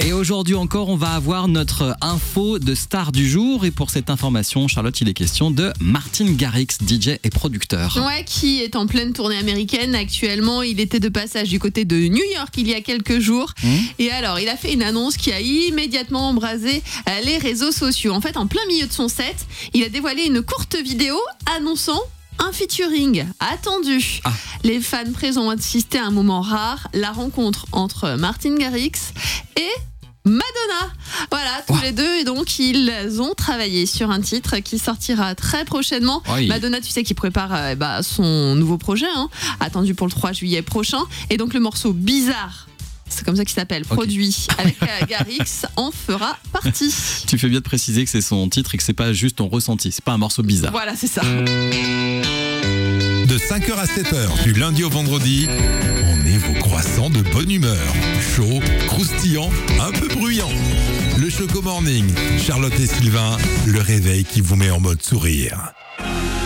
Et aujourd'hui encore, on va avoir notre info de star du jour. Et pour cette information, Charlotte, il est question de Martin Garrix, DJ et producteur. Ouais, qui est en pleine tournée américaine actuellement. Il était de passage du côté de New York il y a quelques jours. Et alors, il a fait une annonce qui a immédiatement embrasé les réseaux sociaux. En fait, en plein milieu de son set, il a dévoilé une courte vidéo annonçant un featuring attendu. Les fans présents ont assisté à un moment rare, la rencontre entre Martin Garrix et Madonna. Voilà, tous les deux, et donc ils ont travaillé sur un titre qui sortira très prochainement. Madonna, tu sais, qui prépare son nouveau projet, attendu pour le 3 juillet prochain. Et donc le morceau Bizarre, c'est comme ça qu'il s'appelle, produit avec Garrix, en fera partie. Tu fais bien de préciser que c'est son titre et que c'est pas juste ton ressenti, c'est pas un morceau bizarre. Voilà, c'est ça. De 5h à 7h, du lundi au vendredi, on est vos croissants de bonne humeur. Chaud, croustillant, un peu bruyant. Le Choco Morning, Charlotte et Sylvain, le réveil qui vous met en mode sourire.